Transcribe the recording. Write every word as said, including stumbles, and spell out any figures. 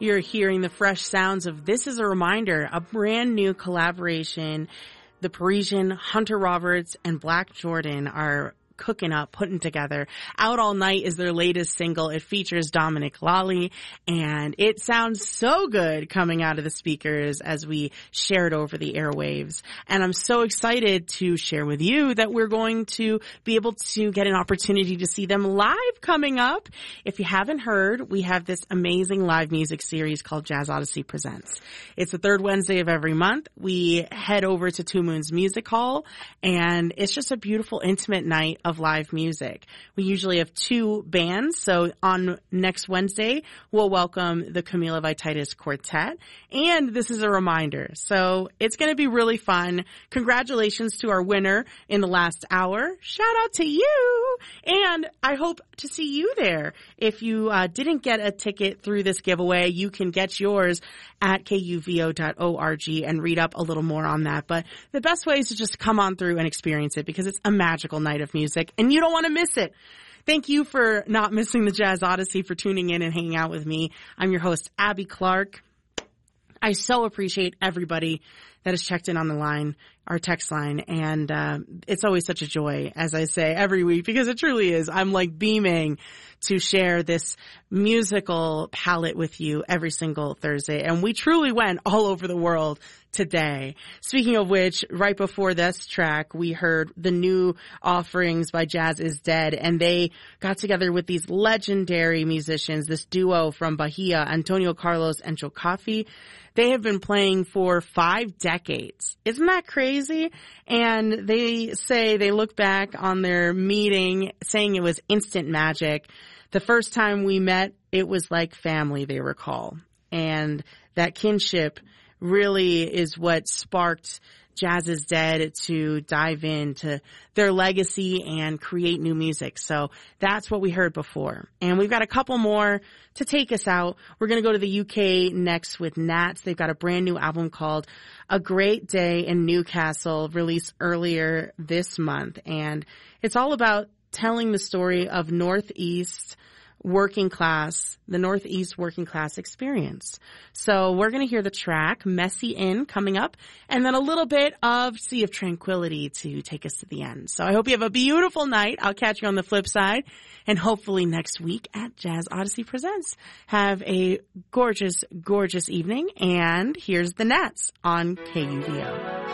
You're hearing the fresh sounds of This Is a Reminder, a brand new collaboration. The Parisian, Hunter Roberts, and Black Jordan are cooking up, putting together. Out All Night is their latest single. It features Dominic Lally, and it sounds so good coming out of the speakers as we share it over the airwaves. And I'm so excited to share with you that we're going to be able to get an opportunity to see them live coming up. If you haven't heard, we have this amazing live music series called Jazz Odyssey Presents. It's the third Wednesday of every month. We head over to Two Moons Music Hall, and it's just a beautiful, intimate night of live music. We usually have two bands, so on next Wednesday, we'll welcome the Camila Vititis Quartet, and This Is a Reminder. So it's going to be really fun. Congratulations to our winner in the last hour. Shout out to you, and I hope to see you there. If you uh, didn't get a ticket through this giveaway, you can get yours at K U V O dot org and read up a little more on that. But the best way is to just come on through and experience it because it's a magical night of music and you don't want to miss it. Thank you for not missing the Jazz Odyssey, for tuning in and hanging out with me. I'm your host, Abby Clark. I so appreciate everybody that has checked in on the line, our text line, and uh, it's always such a joy, as I say, every week, because it truly is. I'm like beaming to share this musical palette with you every single Thursday, and we truly went all over the world today. Speaking of which, right before this track, we heard the new offerings by Jazz Is Dead, and they got together with these legendary musicians, this duo from Bahia, Antonio Carlos and Joe Coffey. They have been playing for five decades. Isn't that crazy? And they say they look back on their meeting saying it was instant magic. The first time we met, it was like family, they recall. And that kinship really is what sparked Jazz Is Dead to dive into their legacy and create new music. So that's what we heard before. And we've got a couple more to take us out. We're going to go to the U K next with Nats. They've got a brand new album called A Great Day in Newcastle, released earlier this month. And it's all about telling the story of Northeast working class, the Northeast working class experience. So we're going to hear the track Messy In coming up, and then a little bit of Sea of Tranquility to take us to the end. So I hope you have a beautiful night. I'll catch you on the flip side, and hopefully next week at Jazz Odyssey Presents. Have a gorgeous, gorgeous evening, and here's the Nats on K U V O.